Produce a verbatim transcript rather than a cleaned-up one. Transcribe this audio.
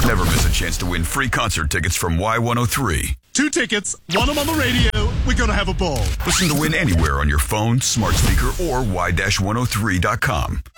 Never miss a chance to win free concert tickets from Y one oh three. Two tickets, one them on the radio. We're going to have a ball. Listen to Win anywhere on your phone, smart speaker, or y dash one oh three dot com.